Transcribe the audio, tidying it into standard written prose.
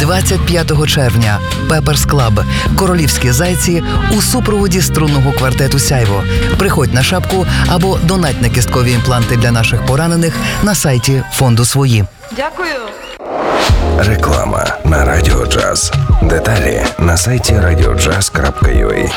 25 червня Пеперс Клаб «Королівські зайці» у супроводі струнного квартету «Сяйво». Приходь на шапку або донать на кісткові імпланти для наших поранених на сайті фонду «Свої». Дякую. Реклама на Радіо Джаз. Деталі на сайті radiojazz.ua.